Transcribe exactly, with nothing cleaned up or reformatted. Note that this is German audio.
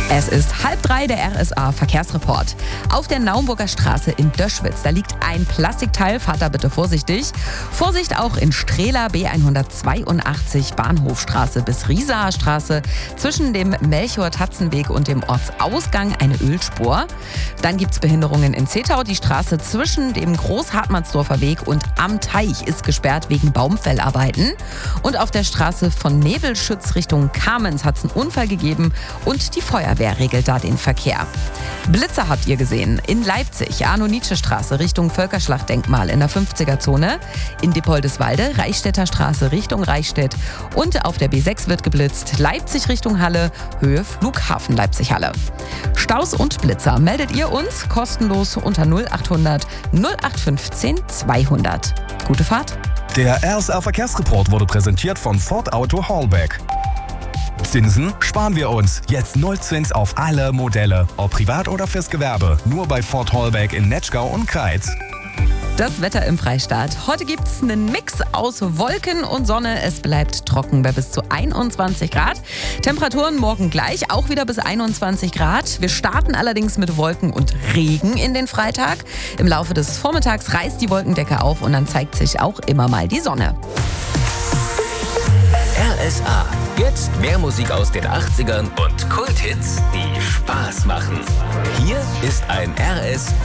Es ist halb drei, der R S A Verkehrsreport. Auf der Naumburger Straße in Döschwitz, da liegt ein Plastikteil, fahrt da bitte vorsichtig. Vorsicht auch in Strehla B hundertzweiundachtzig, Bahnhofstraße bis Riesaer Straße, zwischen dem Melchior-Tatzenweg und dem Ortsausgang eine Ölspur. Dann gibt es Behinderungen in Zettau, die Straße zwischen dem Großhartmannsdorfer Weg und am Teich ist gesperrt wegen Baumfellarbeiten. Und auf der Straße von Nebelschütz Richtung Kamenz hat es einen Unfall gegeben und die Feuerwehr Wer regelt da den Verkehr? Blitzer habt ihr gesehen. In Leipzig, Arno-Nietzsche-Straße Richtung Völkerschlachtdenkmal in der fünfziger-Zone. In Dippoldeswalde, Reichstädter Straße Richtung Reichstätt. Und auf der B sechs wird geblitzt. Leipzig Richtung Halle, Höhe Flughafen Leipzig-Halle. Staus und Blitzer meldet ihr uns kostenlos unter null achthundert null acht fünfzehn zweihundert. Gute Fahrt. Der R S A Verkehrsreport wurde präsentiert von Ford Auto Hallback. Zinsen sparen wir uns. Jetzt Nullzins auf alle Modelle. Ob privat oder fürs Gewerbe. Nur bei Ford Hallback in Netschgau und Kreiz. Das Wetter im Freistaat. Heute gibt es einen Mix aus Wolken und Sonne. Es bleibt trocken bei bis zu einundzwanzig Grad. Temperaturen morgen gleich, auch wieder bis einundzwanzig Grad. Wir starten allerdings mit Wolken und Regen in den Freitag. Im Laufe des Vormittags reißt die Wolkendecke auf und dann zeigt sich auch immer mal die Sonne. R S A. Jetzt mehr Musik aus den achtzigern und Kulthits, die Spaß machen. Hier ist ein R S